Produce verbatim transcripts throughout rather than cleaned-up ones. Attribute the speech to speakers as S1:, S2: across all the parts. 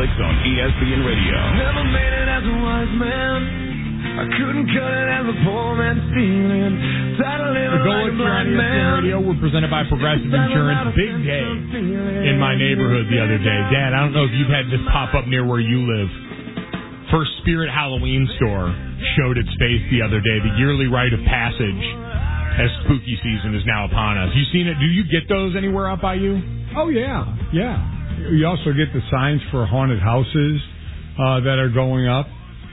S1: Clicks on E S P N Radio.
S2: Never made it as a wise man. I couldn't cut it as a poor man stealing. Tired of living like a blind man.
S3: Radio. We're presented by Progressive Insurance. Big day in my neighborhood the other day. Dad, I don't know if you've had this pop up near where you live. First Spirit Halloween store showed its face the other day. The yearly rite of passage as spooky season is now upon us. You seen it? Do you get those anywhere out by you?
S4: Oh, yeah. Yeah. You also get the signs for haunted houses uh, that are going up.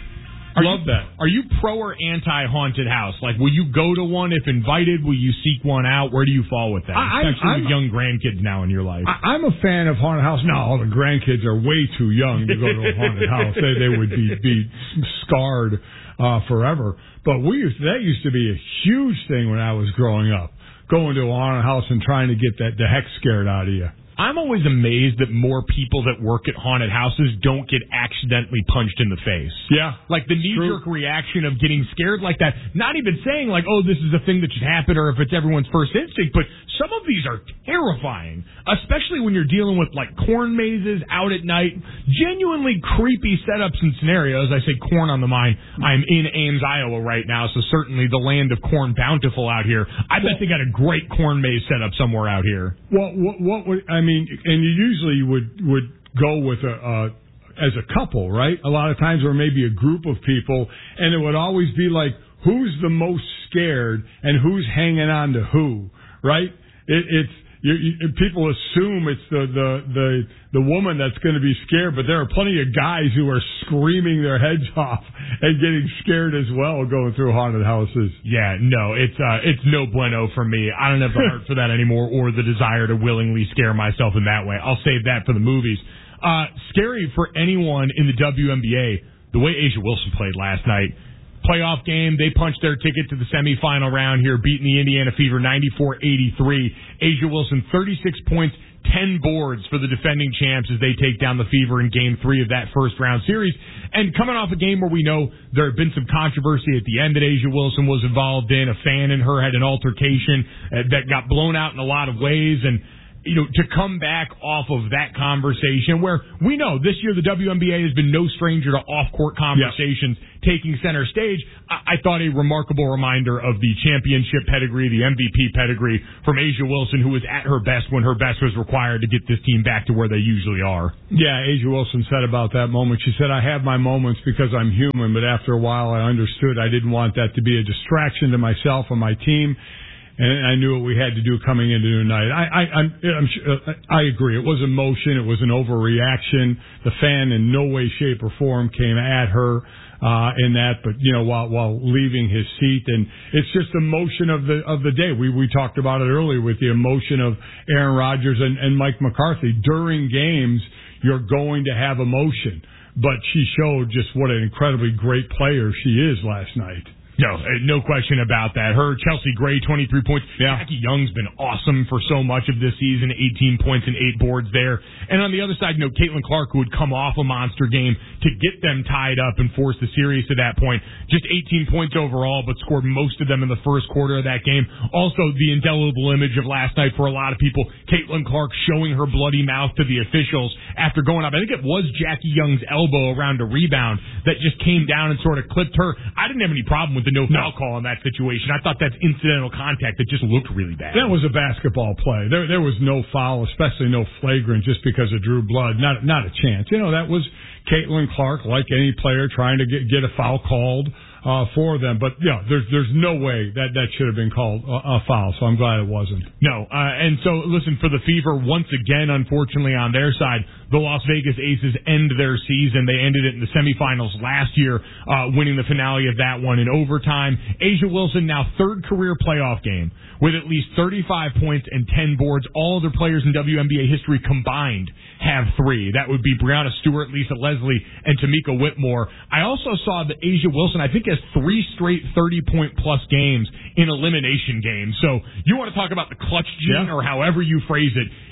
S3: Are
S4: Love
S3: you,
S4: that.
S3: Are you pro or anti-haunted house? Like, will you go to one if invited? Will you seek one out? Where do you fall with that?
S4: I,
S3: Especially
S4: I'm,
S3: with young grandkids now in your life.
S4: I, I'm a fan of haunted house. No, the grandkids are way too young to go to a haunted house. They, they would be, be scarred uh, forever. But we used to, that used to be a huge thing when I was growing up, going to a haunted house and trying to get that the heck scared out of you.
S3: I'm always amazed that more people that work at haunted houses don't get accidentally punched in the face.
S4: Yeah.
S3: Like the knee-jerk reaction of getting scared like that, not even saying like, oh, this is a thing that should happen or if it's everyone's first instinct, but some of these are terrifying, especially when you're dealing with like corn mazes out at night, genuinely creepy setups and scenarios. I say corn on the mind. I'm in Ames, Iowa right now, so certainly the land of corn bountiful out here. I bet they got a great corn maze set up somewhere out here.
S4: Well, what, what would, I mean, and you usually would, would go with a, uh, as a couple, right? A lot of times, or maybe a group of people, and it would always be like, who's the most scared and who's hanging on to who, right? It, it's, you, you, people assume it's the, the, the, the woman that's going to be scared, but there are plenty of guys who are screaming their heads off and getting scared as well going through haunted houses.
S3: Yeah, no, it's uh, it's no bueno for me. I don't have the heart for that anymore or the desire to willingly scare myself in that way. I'll save that for the movies. Uh, scary for anyone in the W N B A, the way A'ja Wilson played last night. Playoff game, they punched their ticket to the semifinal round here, beating the Indiana Fever ninety-four eighty-three. A'ja Wilson, thirty-six points, ten boards for the defending champs as they take down the Fever in game three of that first round series. And coming off a game where we know there had been some controversy at the end that A'ja Wilson was involved in, a fan and her had an altercation that got blown out in a lot of ways, and you know, to come back off of that conversation where we know this year the W N B A has been no stranger to off-court conversations yep. taking center stage. I-, I thought a remarkable reminder of the championship pedigree, the M V P pedigree from A'ja Wilson, who was at her best when her best was required to get this team back to where they usually are.
S4: Yeah, A'ja Wilson said about that moment, she said, I have my moments because I'm human, but after a while I understood I didn't want that to be a distraction to myself and my team. And I knew what we had to do coming into tonight. I, I, I'm, I'm, I agree. It was emotion. It was an overreaction. The fan in no way, shape, or form came at her uh, in that, but you know, while while leaving his seat, and it's just emotion of the of the day. We we talked about it earlier with the emotion of Aaron Rodgers and, and Mike McCarthy during games. You're going to have emotion, but she showed just what an incredibly great player she is last night.
S3: No, no question about that. Her, Chelsea Gray, twenty-three points. Yeah. Jackie Young's been awesome for so much of this season, eighteen points and eight boards there. And on the other side, you know, Caitlin Clark, who would come off a monster game to get them tied up and force the series to that point. Just eighteen points overall, but scored most of them in the first quarter of that game. Also, the indelible image of last night for a lot of people, Caitlin Clark showing her bloody mouth to the officials after going up. I think it was Jackie Young's elbow around a rebound that just came down and sort of clipped her. I didn't have any problem with the no foul call in that situation. I thought that's incidental contact that just looked really bad.
S4: That was a basketball play. There there was no foul, especially no flagrant, just because it drew blood. Not not a chance. You know, that was Caitlin Clark, like any player, trying to get, get a foul called uh, for them. But, yeah, there's there's no way that that should have been called a, a foul, so I'm glad it wasn't.
S3: No, uh, and so, listen, for the Fever, once again, unfortunately, on their side, the Las Vegas Aces end their season. They ended it in the semifinals last year, uh, winning the finale of that one in overtime. A'ja Wilson, now third career playoff game with at least thirty-five points and ten boards. All other players in W N B A history combined have three. That would be Breanna Stewart, Lisa Leslie, and Tamika Whitmore. I also saw that A'ja Wilson, I think, has three straight thirty-point plus games in elimination games. So you want to talk about the clutch gene, yeah. or however you phrase it.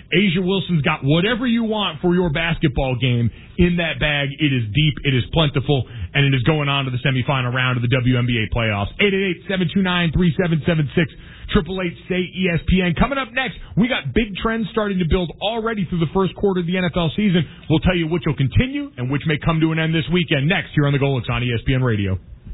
S3: Asia Wilson's got whatever you want for your basketball game in that bag. It is deep, it is plentiful, and it is going on to the semifinal round of the W N B A playoffs. eight eight eight, seven two nine, three seven seven six, eight eight eight, state E S P N. Coming up next, we got big trends starting to build already through the first quarter of the N F L season. We'll tell you which will continue and which may come to an end this weekend. Next, here on the Golix on E S P N Radio.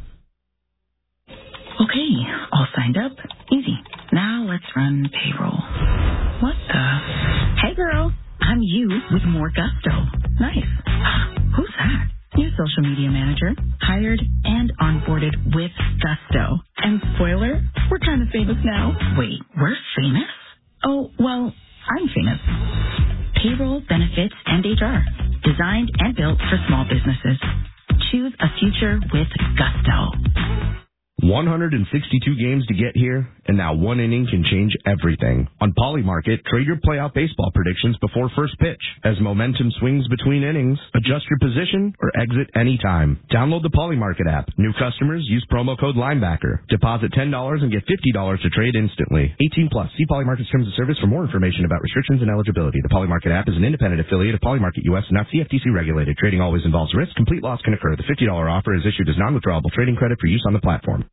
S1: Okay, all signed up. Easy. Now let's run payroll. What the? Hey girl, I'm you with more gusto. Nice. Who's that? New social media manager, hired and onboarded with gusto. And spoiler, we're kind of famous now. Wait, we're famous? Oh, well, I'm famous. Payroll, benefits, and H R. Designed and built for small businesses. Choose a future with gusto.
S5: one hundred sixty-two games to get here, and now one inning can change everything. On Polymarket, trade your playoff baseball predictions before first pitch. As momentum swings between innings, adjust your position or exit anytime. Download the Polymarket app. New customers use promo code Linebacker. Deposit ten dollars and get fifty dollars to trade instantly. eighteen plus. See Polymarket's terms of service for more information about restrictions and eligibility. The Polymarket app is an independent affiliate of Polymarket U S and not C F T C regulated. Trading always involves risk. Complete loss can occur. The fifty dollars offer is issued as non-withdrawable trading credit for use on the platform.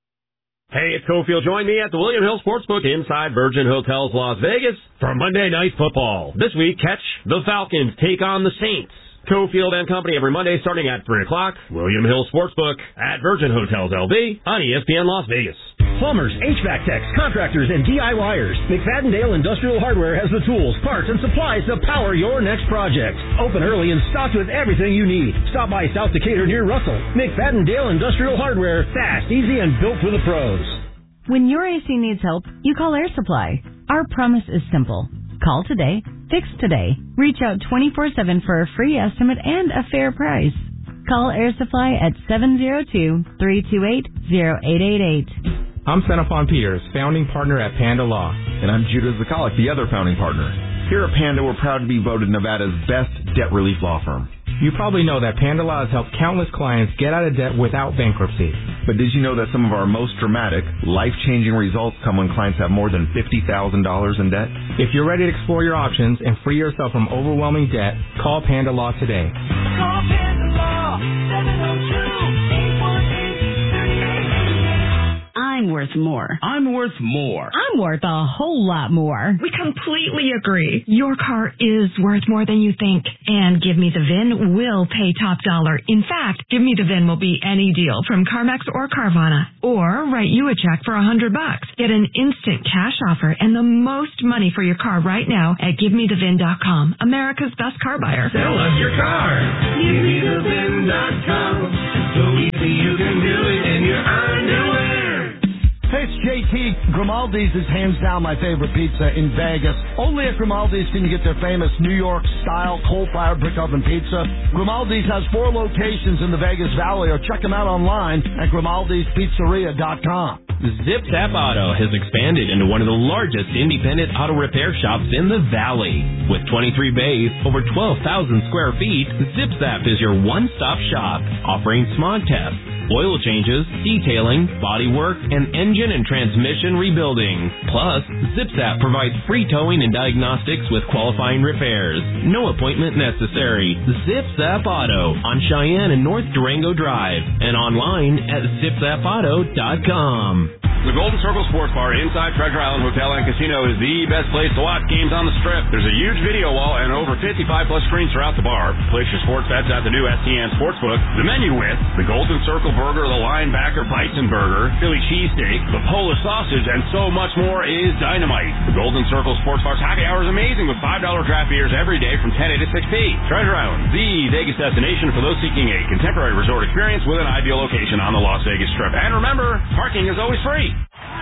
S6: Hey, it's Cofield. Join me at the William Hill Sportsbook inside Virgin Hotels Las Vegas for Monday Night Football. This week, catch the Falcons take on the Saints. Cofield and Company every Monday starting at three o'clock. William Hill Sportsbook at Virgin Hotels L V on E S P N Las Vegas.
S7: Plumbers, H V A C techs, contractors, and DIYers. McFadden-Dale Industrial Hardware has the tools, parts, and supplies to power your next project. Open early and stocked with everything you need. Stop by South Decatur near Russell. McFadden-Dale Industrial Hardware. Fast, easy, and built for the pros.
S8: When your A C needs help, you call Air Supply. Our promise is simple. Call today, fix today. Reach out twenty-four seven for a free estimate and a fair price. Call Air Supply at seven zero two, three two eight, zero eight eight eight.
S9: I'm Xenophon Peters, founding partner at Panda Law.
S10: And I'm Judah Zakalik, the other founding partner. Here at Panda, we're proud to be voted Nevada's best debt relief law firm.
S9: You probably know that Panda Law has helped countless clients get out of debt without bankruptcy.
S10: But did you know that some of our most dramatic, life-changing results come when clients have more than fifty thousand dollars in debt?
S9: If you're ready to explore your options and free yourself from overwhelming debt, call Panda Law today.
S2: Call Panda Law, seven oh two, eight one eight, three eight eight eight.
S11: I'm worth more.
S12: I'm worth more.
S8: I'm worth a whole lot more.
S13: We completely agree. Your car is worth more than you think. And Give Me the V I N will pay top dollar. In fact, Give Me the V I N will be any deal from CarMax or Carvana. Or write you a check for a hundred bucks. Get an instant cash offer and the most money for your car right now at give me the V I N dot com. America's best car buyer.
S2: Sell us your car. give me the V I N dot com. So easy you can do it in your underwear.
S14: Hey, it's J T. Grimaldi's is hands down my favorite pizza in Vegas. Only at Grimaldi's can you get their famous New York-style coal-fired brick oven pizza. Grimaldi's has four locations in the Vegas Valley, or check them out online at grimaldi's pizzeria dot com.
S15: Zip Zap Auto has expanded into one of the largest independent auto repair shops in the Valley. With twenty-three bays, over twelve thousand square feet, Zip Zap is your one-stop shop, offering smog tests, oil changes, detailing, body work, and engine and transmission rebuilding. Plus, ZipZap provides free towing and diagnostics with qualifying repairs. No appointment necessary. ZipZap Auto on Cheyenne and North Durango Drive and online at zip zap auto dot com.
S6: The Golden Circle Sports Bar inside Treasure Island Hotel and Casino is the best place to watch games on the Strip. There's a huge video wall and over fifty-five plus screens throughout the bar. Place your sports bets at the new S T N Sportsbook. The menu with the Golden Circle Burger, the Linebacker Bison Burger, Philly Cheesesteak, the Polish Sausage, and so much more is dynamite. The Golden Circle Sports Bar's happy hour is amazing with five dollar draft beers every day from ten a to six p. Treasure Island, the Vegas destination for those seeking a contemporary resort experience with an ideal location on the Las Vegas Strip. And remember, parking is always free.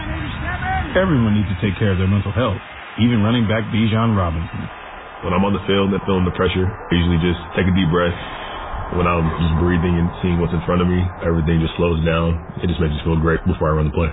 S16: Everyone needs to take care of their mental health, even running back Bijan Robinson.
S17: When I'm on the field and feeling the pressure, I usually just take a deep breath. When I'm just breathing and seeing what's in front of me, everything just slows down. It just makes me feel great before I run the play.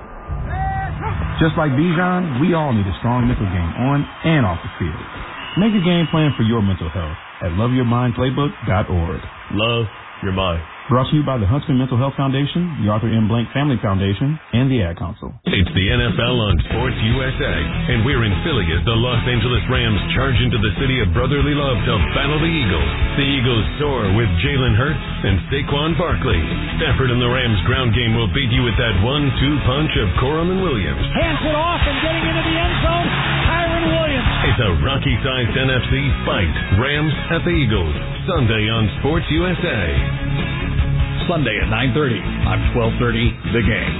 S16: Just like Bijan, we all need a strong mental game on and off the field. Make a game plan for your mental health at love your mind playbook dot org.
S17: Love your mind.
S16: Brought to you by the Huntsman Mental Health Foundation, the Arthur M. Blank Family Foundation, and the Ad Council.
S11: It's the N F L on Sports U S A, and we're in Philly as the Los Angeles Rams charge into the city of brotherly love to battle the Eagles. The Eagles soar with Jalen Hurts and Saquon Barkley. Stafford and the Rams ground game will beat you with that one two punch of Corum and Williams.
S12: Hands it off and getting into the end zone, Kyron Williams.
S11: It's a Rocky-sized N F C fight. Rams at the Eagles, Sunday on Sports U S A.
S18: Sunday at nine thirty on twelve thirty The Game.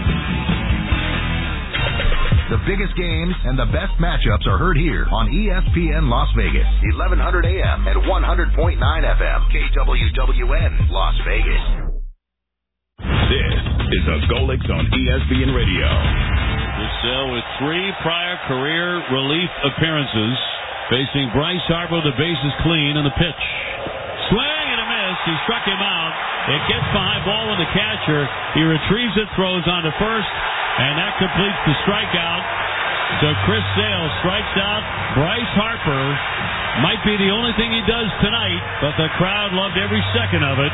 S19: The biggest games and the best matchups are heard here on E S P N Las Vegas, eleven hundred A M and one hundred point nine F M, K W W N, Las Vegas.
S11: This is the Golix on E S P N Radio.
S20: Giselle with three prior career relief appearances, facing Bryce Harper, the bases clean, and the pitch. Swing and a miss. He struck him out. It gets behind ball with the catcher. He retrieves it, throws on to first, and that completes the strikeout. So Chris Sale strikes out Bryce Harper. Might be the only thing he does tonight, but the crowd loved every second of it.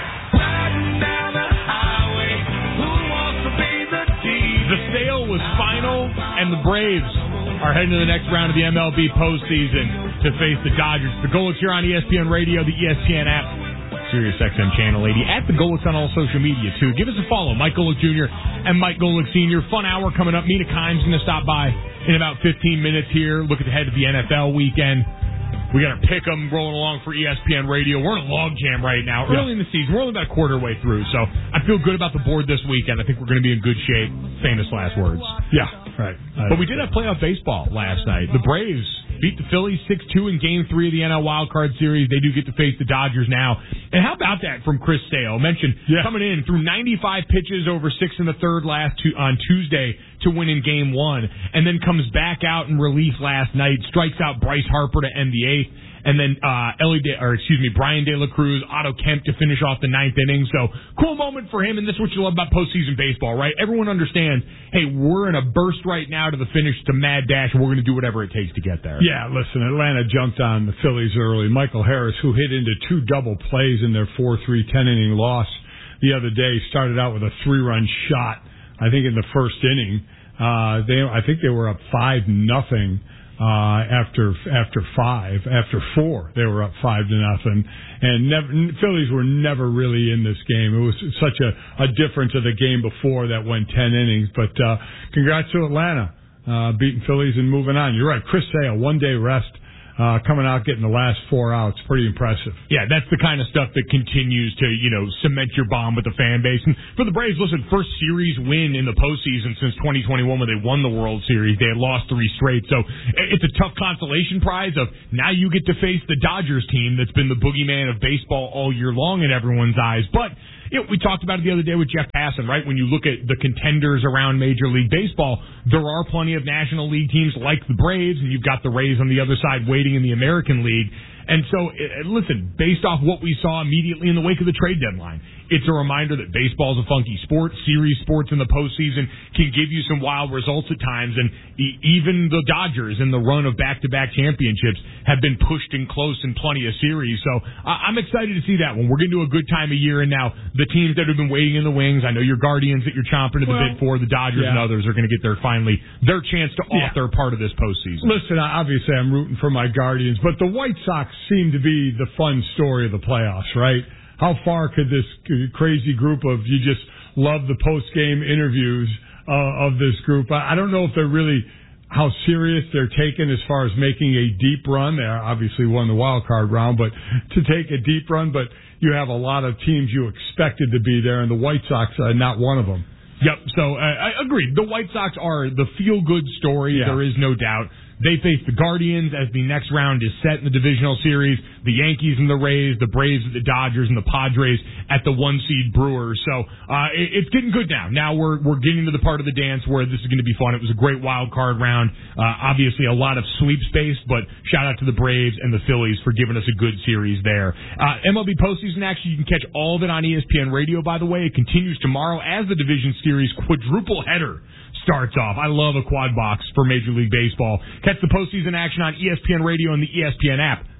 S3: The sale was final, and the Braves are heading to the next round of the M L B postseason to face the Dodgers. The Golix here on E S P N Radio, the E S P N app, Sirius X M Channel eighty, at the Golix on all social media, too. Give us a follow, Mike Golick Junior and Mike Golick Senior Fun hour coming up. Mina Kimes going to stop by in about fifteen minutes here. Look ahead to the N F L weekend. We got our pick'em rolling along for E S P N Radio. We're in a log jam right now, early yeah. in the season. We're only about a quarter way through, so I feel good about the board this weekend. I think we're going to be in good shape. Famous last words.
S4: Yeah, right. I
S3: but we did have playoff baseball last night. The Braves beat the Phillies six two in Game three of the N L Wild Card Series. They do get to face the Dodgers now. And how about that from Chris Sale? Mentioned yeah. coming in through ninety-five pitches over six in the third last two, on Tuesday to win in Game one, and then comes back out in relief last night, strikes out Bryce Harper to end the eighth. And then uh, Ellie, De, or excuse me, Brian De La Cruz, Otto Kemp to finish off the ninth inning. So cool moment for him, and this is what you love about postseason baseball, right? Everyone understands, hey, we're in a burst right now to the finish, to mad dash, and we're going to do whatever it takes to get there.
S4: Yeah, listen, Atlanta jumped on the Phillies early. Michael Harris, who hit into two double plays in their four three ten-inning loss the other day, started out with a three-run shot, I think, in the first inning. Uh, they, I think they were up five nothing. Uh, after, after five, after four, they were up five to nothing. And never, Phillies were never really in this game. It was such a, a difference of the game before that went ten innings. But, uh, congrats to Atlanta, uh, beating Phillies and moving on. You're right. Chris Sale, one day rest. Uh, coming out, getting the last four outs. Pretty impressive.
S3: Yeah, that's the kind of stuff that continues to, you know, cement your bond with the fan base. And for the Braves, listen, first series win in the postseason since twenty twenty-one when they won the World Series. They had lost three straight. So it's a tough consolation prize of now you get to face the Dodgers team that's been the boogeyman of baseball all year long in everyone's eyes. But you know, we talked about it the other day with Jeff Passan, right? When you look at the contenders around Major League Baseball, there are plenty of National League teams like the Braves, and you've got the Rays on the other side waiting in the American League. And so, listen, based off what we saw immediately in the wake of the trade deadline, it's a reminder that baseball is a funky sport. Series sports in the postseason can give you some wild results at times, and even the Dodgers in the run of back-to-back championships have been pushed in close in plenty of series. So I'm excited to see that one. We're going to do a good time of year, and now the teams that have been waiting in the wings, I know your Guardians that you're chomping at the well, bit for, the Dodgers yeah. and others are going to get their finally their chance to off yeah. their part of this postseason.
S4: Listen, obviously I'm rooting for my Guardians, but the White Sox seem to be the fun story of the playoffs, right? How far could this crazy group of, you just love the post-game interviews uh, of this group. I, I don't know if they're really, how serious they're taken as far as making a deep run. They obviously won the wild card round, but to take a deep run, but you have a lot of teams you expected to be there, and the White Sox are not one of them.
S3: Yep, so uh, I agree. The White Sox are the feel-good story, yeah. there is no doubt. They face the Guardians as the next round is set in the divisional series. The Yankees and the Rays, the Braves and the Dodgers, and the Padres at the one seed Brewers. So uh, it, it's getting good now. Now we're we're getting to the part of the dance where this is going to be fun. It was a great wild card round. Uh, obviously a lot of sweep space, but shout out to the Braves and the Phillies for giving us a good series there. Uh, M L B postseason action, you can catch all of it on E S P N Radio, by the way. It continues tomorrow as the division series quadruple header starts off. I love a quad box for Major League Baseball. Catch the postseason action on E S P N Radio and the E S P N app.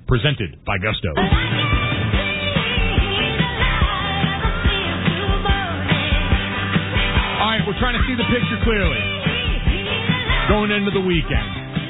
S3: presented by Gusto. All right, we're trying to see the picture clearly going into the weekend.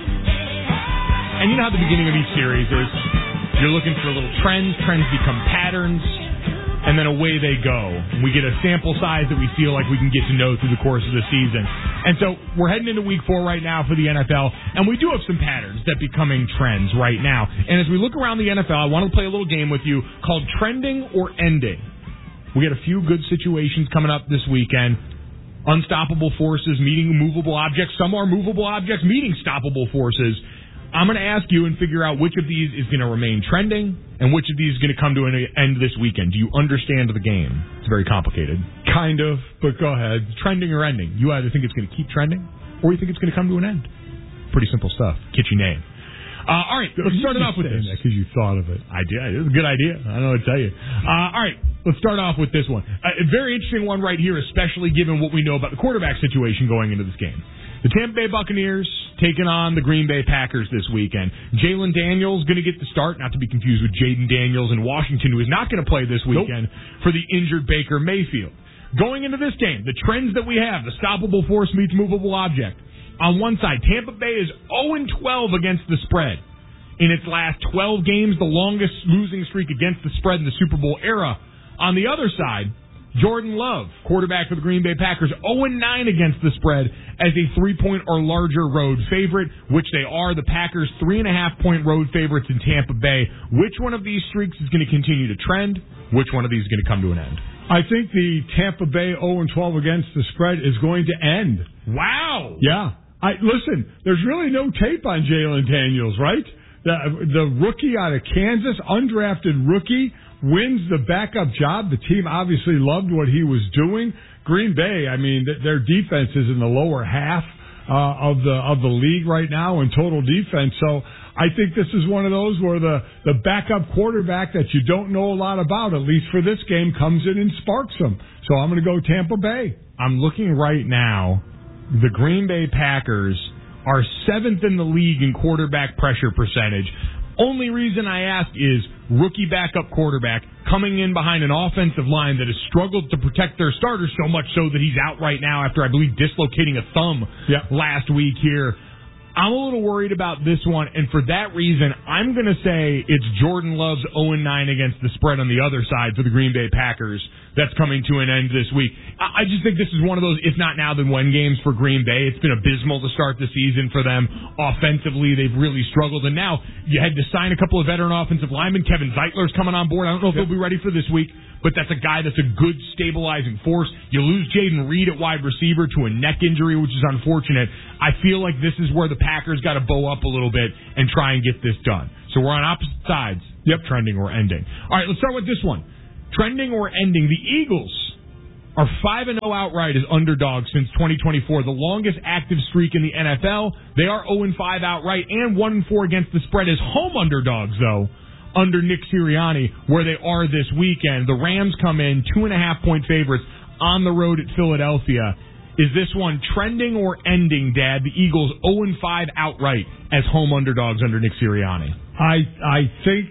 S3: And you know how at the beginning of each series, there's you're looking for little trends. Trends become patterns, and then away they go. We get a sample size that we feel like we can get to know through the course of the season. And so we're heading into week four right now for the N F L, and we do have some patterns that becoming trends right now. And as we look around the N F L, I want to play a little game with you called Trending or Ending. We got a few good situations coming up this weekend. Unstoppable forces meeting movable objects. Some are movable objects meeting stoppable forces. I'm going to ask you and figure out which of these is going to remain trending and which of these is going to come to an end this weekend. Do you understand the game? It's very complicated.
S4: Kind of, but go ahead.
S3: Trending or ending? You either think it's going to keep trending or you think it's going to come to an end. Pretty simple stuff. Kitschy name. Uh, all right, let's start it off with this.
S4: Because you thought of it.
S3: I did. It was a good idea. I don't know what to tell you. Uh, all right, let's start off with this one. Uh, a very interesting one right here, especially given what we know about the quarterback situation going into this game. The Tampa Bay Buccaneers taking on the Green Bay Packers this weekend. Jalen Daniels going to get the start, not to be confused with Jaden Daniels in Washington, who is not going to play this weekend nope. for the injured Baker Mayfield. Going into this game, the trends that we have, the stoppable force meets movable object. On one side, Tampa Bay is oh and twelve against the spread. In its last twelve games, the longest losing streak against the spread in the Super Bowl era. On the other side, Jordan Love, quarterback for the Green Bay Packers, oh and nine against the spread as a three-point or larger road favorite, which they are. The Packers, three and a half point road favorites in Tampa Bay. Which one of these streaks is going to continue to trend? Which one of these is going to come to an end?
S4: I think the Tampa Bay oh and twelve against the spread is going to end.
S3: Wow.
S4: Yeah. I listen, there's really no tape on Jalen Daniels, right? The, the rookie out of Kansas, undrafted rookie, wins the backup job. The team obviously loved what he was doing. Green Bay, I mean, their defense is in the lower half uh, of the of the league right now in total defense. So I think this is one of those where the, the backup quarterback that you don't know a lot about, at least for this game, comes in and sparks them. So I'm going to go Tampa Bay.
S3: I'm looking right now. The Green Bay Packers are seventh in the league in quarterback pressure percentage. Only reason I ask is rookie backup quarterback coming in behind an offensive line that has struggled to protect their starters so much so that he's out right now after, I believe, dislocating a thumb
S4: yep.
S3: last week here. I'm a little worried about this one, and for that reason, I'm going to say it's Jordan Love's oh and nine against the spread on the other side for the Green Bay Packers that's coming to an end this week. I just think this is one of those, if not now, then when games for Green Bay. It's been abysmal to start the season for them. Offensively, they've really struggled, and now you had to sign a couple of veteran offensive linemen. Kevin Zeitler's coming on board. I don't know if yep. he'll be ready for this week, but that's a guy that's a good stabilizing force. You lose Jaden Reed at wide receiver to a neck injury, which is unfortunate. I feel like this is where the Packers got to bow up a little bit and try and get this done. So we're on opposite sides. Yep, trending or ending. All right, let's start with this one. Trending or ending. The Eagles are five and oh outright as underdogs since twenty twenty-four, the longest active streak in the N F L. They are oh and five outright and one and four against the spread as home underdogs, though, under Nick Sirianni, where they are this weekend. The Rams come in two and a half point favorites on the road at Philadelphia. Is this one trending or ending, Dad? The Eagles oh and five outright as home underdogs under Nick Sirianni.
S4: I I think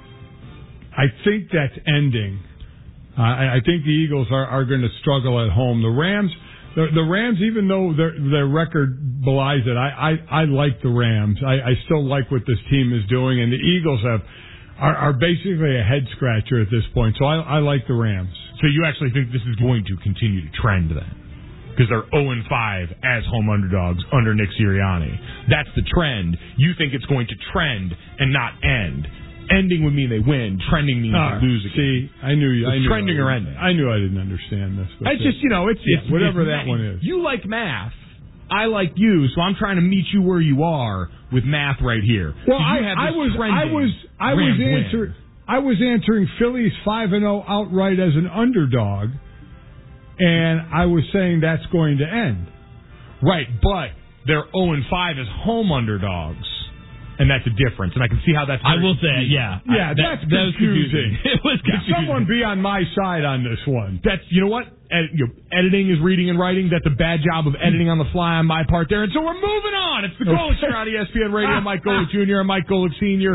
S4: I think that's ending. Uh, I, I think the Eagles are, are going to struggle at home. The Rams, the, the Rams, even though their their record belies it, I I, I like the Rams. I, I still like what this team is doing, and the Eagles have. Are, are basically a head scratcher at this point, so I, I like the Rams.
S3: So you actually think this is going to continue to trend then? Because they're oh and five as home underdogs under Nick Sirianni. That's the trend. You think it's going to trend and not end. Ending would mean they win. Trending means
S4: uh,
S3: they lose again.
S4: See, I knew you. I knew
S3: trending
S4: I
S3: or ending.
S4: I knew I didn't understand this.
S3: It's just, you know, it's,
S4: yeah,
S3: it's
S4: whatever
S3: it's,
S4: that one is.
S3: You like math. I like you, so I'm trying to meet you where you are with math right here.
S4: Well,
S3: so
S4: I,
S3: I
S4: was, I was, I was answering. I was answering Philly's five and oh outright as an underdog, and I was saying that's going to end.
S3: Right, but they're oh and five as home underdogs, and that's a difference, and I can see how that's...
S21: I will say, yeah.
S4: Yeah, I,
S21: that,
S4: that's
S21: that
S4: confusing.
S21: Was confusing. It was confusing.
S4: Someone be on my side on this one.
S3: That's, you know what? Ed, you know, editing is reading and writing. That's a bad job of editing on the fly on my part there, and so we're moving on. It's the Golic Show on E S P N Radio. Mike Golic Junior and Mike Golic Senior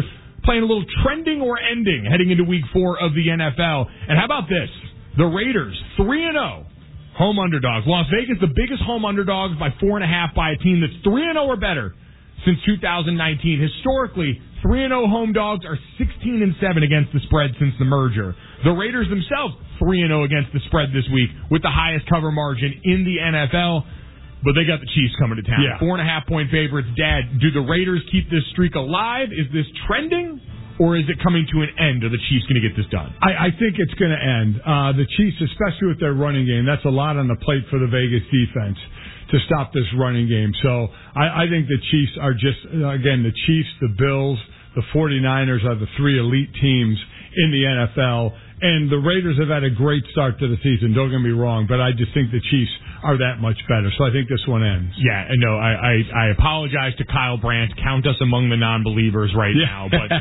S3: playing a little trending or ending heading into week four of the N F L. And how about this? The Raiders, three and oh, home underdogs. Las Vegas, the biggest home underdogs by four and a half by a team that's three and oh or better since two thousand nineteen. Historically, three and oh home dogs are sixteen and seven against the spread since the merger. The Raiders themselves, three and oh against the spread this week with the highest cover margin in the N F L. But they got the Chiefs coming to town.
S4: Yeah.
S3: Four and a half point favorites. Dad, do the Raiders keep this streak alive? Is this trending? Or is it coming to an end? Are the Chiefs going to get this done?
S4: I, I think it's going to end. Uh, the Chiefs, especially with their running game, that's a lot on the plate for the Vegas defense to stop this running game. So I, I think the Chiefs are just, again, the Chiefs, the Bills, the 49ers are the three elite teams in the N F L. And the Raiders have had a great start to the season, don't get me wrong, but I just think the Chiefs are that much better. So I think this one ends.
S3: Yeah, no, I I, I apologize to Kyle Brandt. Count us among the non-believers right yeah. now. But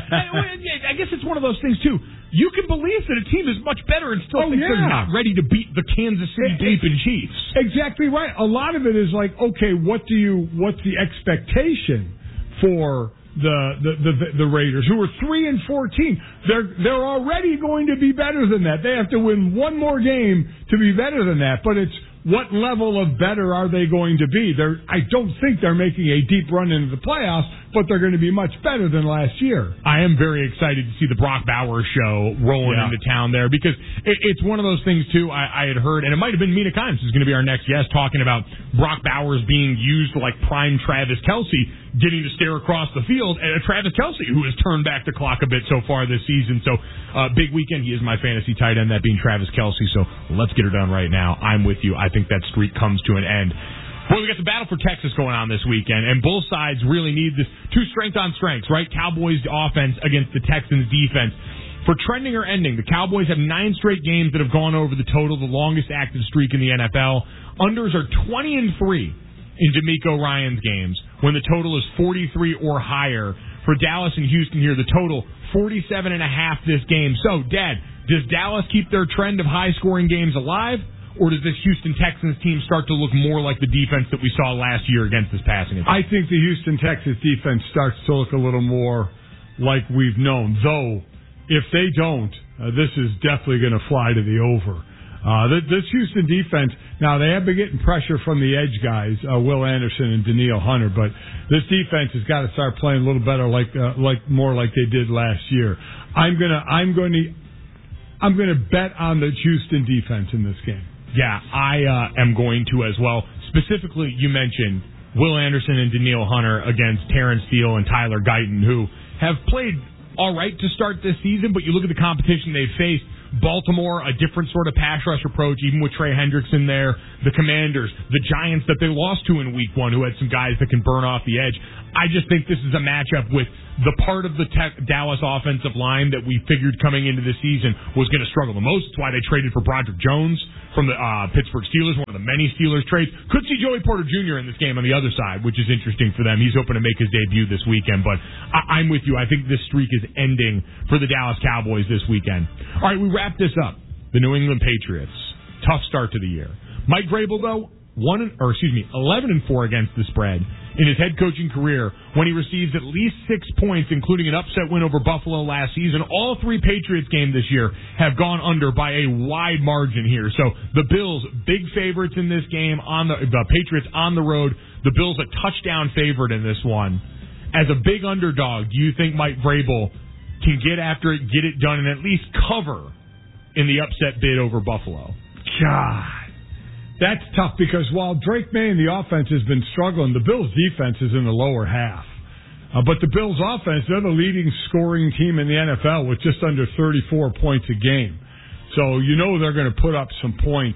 S3: I guess it's one of those things, too. You can believe that a team is much better and still
S4: oh,
S3: think
S4: yeah.
S3: they're not ready to beat the Kansas City Bleeping Chiefs.
S4: Exactly right. A lot of it is like, okay, what do you? what's the expectation for The, the the the Raiders, who are three and fourteen, they're they're already going to be better than that. They have to win one more game to be better than that. But it's what level of better are they going to be? They're I don't think they're making a deep run into the playoffs, but they're going to be much better than last year.
S3: I am very excited to see the Brock Bowers show rolling
S4: yeah.
S3: into town there because it, it's one of those things too. I, I had heard, and it might have been Mina Kimes who's going to be our next guest, talking about Brock Bowers being used like prime Travis Kelce, getting to stare across the field at Travis Kelce, who has turned back the clock a bit so far this season. So, uh, big weekend. He is my fantasy tight end, that being Travis Kelce. So, let's get her done right now. I'm with you. I think that streak comes to an end. Boy, we got the Battle for Texas going on this weekend, and both sides really need this. Two strength on strengths, right? Cowboys offense against the Texans defense. For trending or ending, the Cowboys have nine straight games that have gone over the total, the longest active streak in the N F L. Unders are twenty and three. In DeMeco Ryans games when the total is forty-three or higher. For Dallas and Houston here, the total forty-seven and a half this game. So, Dad, does Dallas keep their trend of high-scoring games alive, or does this Houston Texans team start to look more like the defense that we saw last year against this passing attack?
S4: I think the Houston Texans defense starts to look a little more like we've known. Though, if they don't, uh, this is definitely going to fly to the over. Uh, this Houston defense, now they have been getting pressure from the edge guys, uh, Will Anderson and Danielle Hunter, but this defense has got to start playing a little better, like uh, like more like they did last year. I'm gonna I'm going to I'm going to bet on the Houston defense in this game.
S3: Yeah, I uh, am going to as well. Specifically, you mentioned Will Anderson and Danielle Hunter against Terrence Steele and Tyler Guyton, who have played all right to start this season, but you look at the competition they've faced. Baltimore, a different sort of pass rush approach, even with Trey Hendrickson there. The Commanders, the Giants that they lost to in week one, who had some guys that can burn off the edge. I just think this is a matchup with the part of the tech, Dallas offensive line that we figured coming into the season was going to struggle the most. That's why they traded for Broderick Jones from the uh, Pittsburgh Steelers, one of the many Steelers trades. Could see Joey Porter Junior in this game on the other side, which is interesting for them. He's hoping to make his debut this weekend, but I- I'm with you. I think this streak is ending for the Dallas Cowboys this weekend. All right, we wrap this up. The New England Patriots. Tough start to the year. Mike Vrabel, though, one or excuse me, eleven and four against the spread in his head coaching career when he receives at least six points, including an upset win over Buffalo last season. All three Patriots games this year have gone under by a wide margin here. So the Bills, big favorites in this game. On the, the Patriots on the road. The Bills a touchdown favorite in this one. As a big underdog, do you think Mike Vrabel can get after it, get it done, and at least cover in the upset bid over Buffalo?
S4: God. That's tough because while Drake May and the offense has been struggling, the Bills' defense is in the lower half. Uh, but the Bills' offense, they're the leading scoring team in the N F L with just under thirty-four points a game. So you know they're going to put up some points.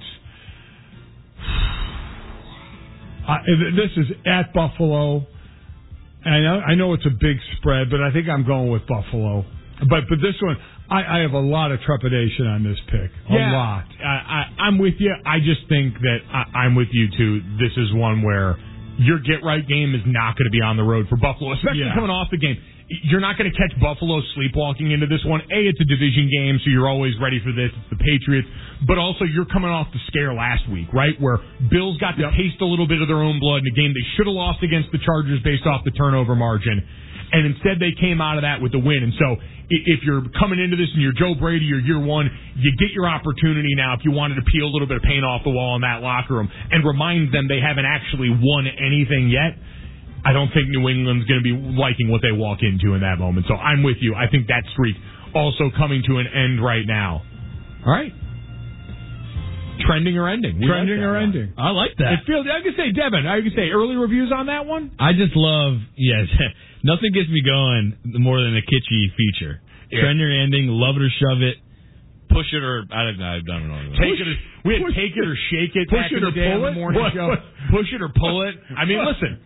S4: Uh, this is at Buffalo. And I know, I know it's a big spread, but I think I'm going with Buffalo. But but this one, I, I have a lot of trepidation on this pick. A
S3: yeah,
S4: lot.
S3: I, I, I'm with you. I just think that I, I'm with you, too. This is one where your get-right game is not going to be on the road for Buffalo, especially yeah. coming off the game. You're not going to catch Buffalo sleepwalking into this one. A, it's a division game, so you're always ready for this. It's the Patriots. But also, you're coming off the scare last week, right, where Bills got to yep. taste a little bit of their own blood in a game they should have lost against the Chargers based off the turnover margin. And instead they came out of that with the win. And so if you're coming into this and you're Joe Brady or year one, you get your opportunity now if you wanted to peel a little bit of paint off the wall in that locker room and remind them they haven't actually won anything yet. I don't think New England's going to be liking what they walk into in that moment. So I'm with you. I think that streak also coming to an end right now. All right. Trending or ending? We
S4: Trending
S3: like
S4: or
S3: one.
S4: ending?
S2: I like that.
S3: It feels. I could say, Devin. I could say early reviews on that one.
S2: I just love. Yes, nothing gets me going more than a kitschy feature. Yeah. Trending or ending? Love it or shove it. Push it or I don't know. I don't know.
S3: Take it. Or, we had take it or shake it.
S4: Push
S3: back
S4: it
S3: in the
S4: or
S3: day
S4: pull
S3: on
S4: it.
S3: The morning
S4: What?
S3: show. Push it or pull it. I mean, listen.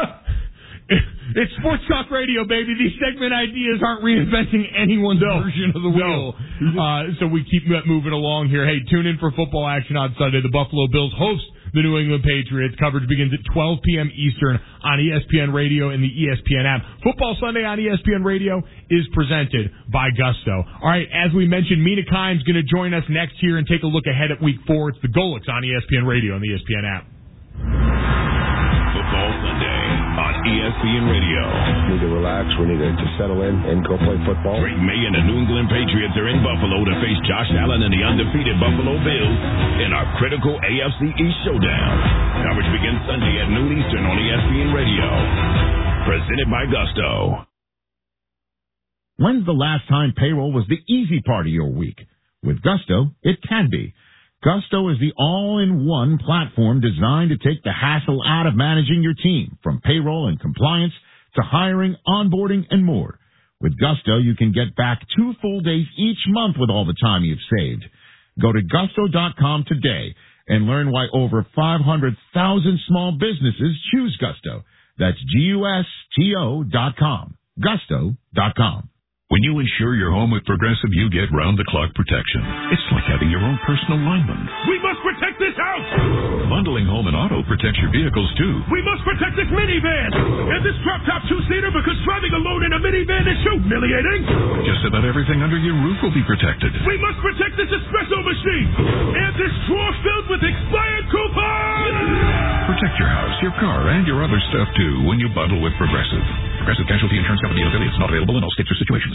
S3: It's Sports Talk Radio, baby. These segment ideas aren't reinventing anyone's no. version of the wheel. No. Uh, so we keep moving along here. Hey, tune in for football action on Sunday. The Buffalo Bills host the New England Patriots. Coverage begins at twelve p.m. Eastern on E S P N Radio and the E S P N app. Football Sunday on E S P N Radio is presented by Gusto. All right, as we mentioned, Mina Kimes going to join us next year and take a look ahead at Week Four. It's the Golics on E S P N Radio and the E S P N app.
S11: Football Sunday on E S P N Radio.
S21: We need to relax. We need to, to settle in and go play football.
S11: Drake May and the New England Patriots are in Buffalo to face Josh Allen and the undefeated Buffalo Bills in our critical A F C East showdown. Coverage begins Sunday at noon Eastern on E S P N Radio. Presented by Gusto.
S22: When's the last time payroll was the easy part of your week? With Gusto, it can be. Gusto is the all-in-one platform designed to take the hassle out of managing your team, from payroll and compliance to hiring, onboarding, and more. With Gusto, you can get back two full days each month with all the time you've saved. Go to gusto dot com today and learn why over five hundred thousand small businesses choose Gusto. That's G U S T O dot com. gusto dot com.
S23: When you insure your home with Progressive, you get round-the-clock protection. It's like having your own personal lineman.
S12: We must protect this house!
S23: Bundling home and auto protects your vehicles, too.
S12: We must protect this minivan! And this drop-top two-seater, because driving alone in a minivan is so humiliating!
S23: Just about everything under your roof will be protected.
S12: We must protect this espresso machine! And this drawer filled with expired coupons!
S23: Protect your house, your car, and your other stuff, too, when you bundle with Progressive. Progressive Casualty Insurance Company and affiliates, not available in all states or situations.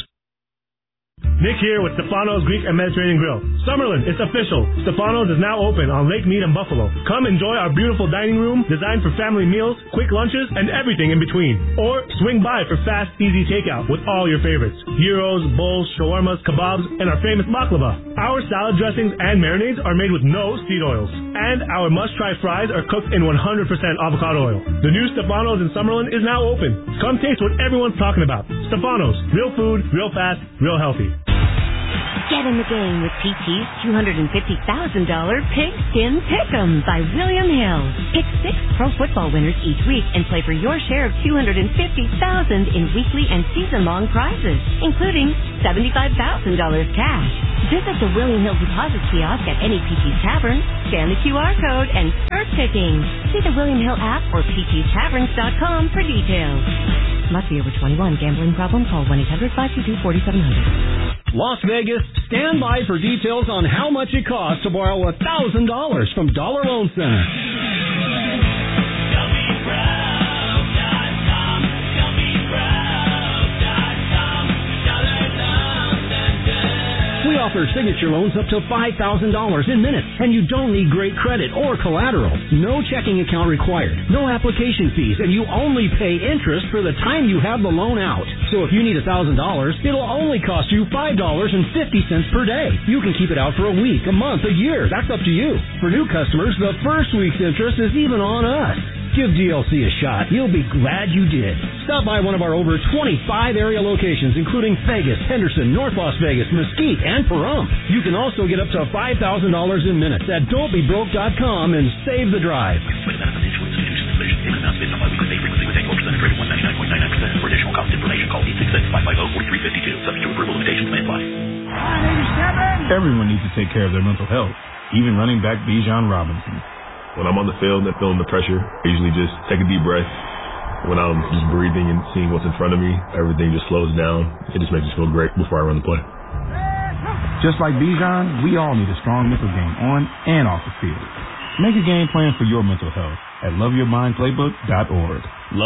S24: Nick here with Stefano's Greek and Mediterranean Grill. Summerlin, it's official. Stefano's is now open on Lake Mead in Buffalo. Come enjoy our beautiful dining room designed for family meals, quick lunches, and everything in between. Or swing by for fast, easy takeout with all your favorites. Gyros, bowls, shawarmas, kebabs, and our famous baklava. Our salad dressings and marinades are made with no seed oils. And our must-try fries are cooked in one hundred percent avocado oil. The new Stefano's in Summerlin is now open. Come taste what everyone's talking about. Stefano's. Real food, real fast, real healthy.
S25: Get in the game with P T's two hundred fifty thousand dollars Pigskin Pick'em by William Hill. Pick six pro football winners each week and play for your share of two hundred fifty thousand dollars in weekly and season-long prizes, including seventy-five thousand dollars cash. Visit the William Hill deposit kiosk at any P T's Tavern, scan the Q R code, and start picking. See the William Hill app or P Ts Taverns dot com for details. Must be over twenty-one. Gambling problem? Call one eight hundred five two two four seven zero zero.
S7: Las Vegas, stand by for details on how much it costs to borrow one thousand dollars from Dollar Loan Center. We offer signature loans up to five thousand dollars in minutes, and you don't need great credit or collateral. No checking account required, no application fees, and you only pay interest for the time you have the loan out. So if you need one thousand dollars, it'll only cost you five dollars and fifty cents per day. You can keep it out for a week, a month, a year. That's up to you. For new customers, the first week's interest is even on us. Give D L C a shot. You'll be glad you did. Stop by one of our over twenty-five area locations, including Vegas, Henderson, North Las Vegas, Mesquite, and Pahrump. You can also get up to five thousand dollars in minutes at don't be broke dot com and save the drive.
S19: For additional cost information, call eight six six, five five zero, four three five two. Subject to approval, limitations may apply.
S16: Everyone needs to take care of their mental health, even running back Bijan Robinson.
S17: When I'm on the field and feeling the pressure, I usually just take a deep breath. When I'm just breathing and seeing what's in front of me, everything just slows down. It just makes me feel great before I run the play.
S16: Just like Bijan, we all need a strong mental game on and off the field. Make a game plan for your mental health at love your mind playbook dot org.
S20: Love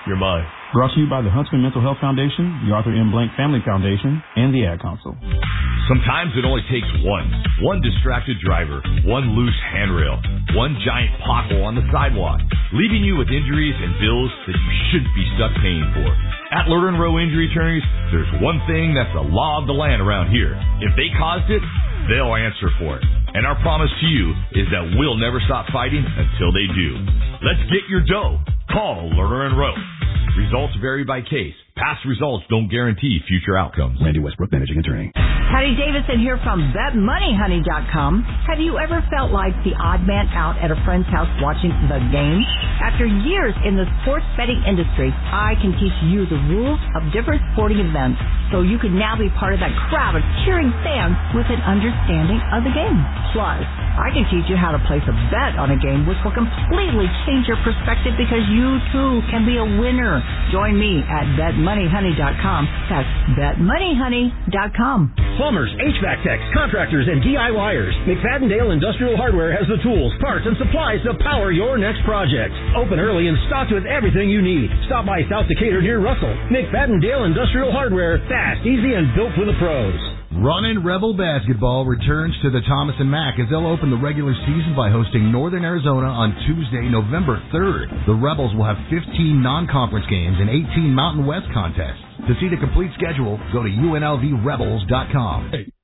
S16: you're mine. Brought to you by the Huntsman Mental Health Foundation, the Arthur M. Blank Family Foundation, and the Ad Council.
S1: Sometimes it only takes one. One distracted driver, one loose handrail, one giant pothole on the sidewalk, leaving you with injuries and bills that you shouldn't be stuck paying for. At Lerner and Rowe Injury Attorneys, there's one thing that's the law of the land around here. If they caused it, they'll answer for it. And our promise to you is that we'll never stop fighting until they do. Let's get your dough. Call Lerner and Rowe. Results vary by case. Past results don't guarantee future outcomes.
S18: Randy Westbrook, Managing Attorney.
S5: Patty Davidson here from Bet Money Honey dot com. Have you ever felt like the odd man out at a friend's house watching the game? After years in the sports betting industry, I can teach you the rules of different sporting events so you can now be part of that crowd of cheering fans with an understanding of the game. Plus, I can teach you how to place a bet on a game which will completely change your perspective because you too can be a winner. Join me at Bet Money Honey dot com. That's Bet Money Honey dot com.
S7: Plumbers, H V A C techs, contractors, and D I Y ers. McFadden-Dale Industrial Hardware has the tools, parts, and supplies to power your next project. Open early and stocked with everything you need. Stop by South Decatur near Russell. McFadden-Dale Industrial Hardware. Fast, easy, and built for the pros.
S8: Runnin' Rebel Basketball returns to the Thomas and Mack as they'll open the regular season by hosting Northern Arizona on Tuesday, November third. The Rebels will have fifteen non-conference games and eighteen Mountain West contests. To see the complete schedule, go to U N L V rebels dot com.
S12: Hey.